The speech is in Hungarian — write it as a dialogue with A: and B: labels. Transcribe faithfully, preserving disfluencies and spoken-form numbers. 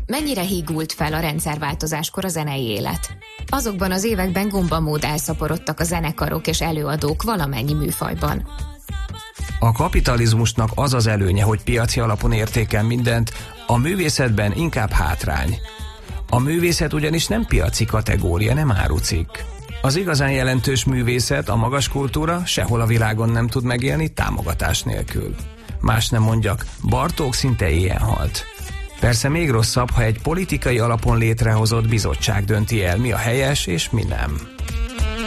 A: Mennyire hígult fel a rendszerváltozáskor a zenei élet? Azokban az években gombamód elszaporodtak a zenekarok és előadók valamennyi műfajban.
B: A kapitalizmusnak az az előnye, hogy piaci alapon értékel mindent, a művészetben inkább hátrány. A művészet ugyanis nem piaci kategória, nem árucikk. Az igazán jelentős művészet, a magas kultúra sehol a világon nem tud megélni támogatás nélkül. Más nem mondjak, Bartók szinte éhen halt. Persze még rosszabb, ha egy politikai alapon létrehozott bizottság dönti el, mi a helyes és mi nem.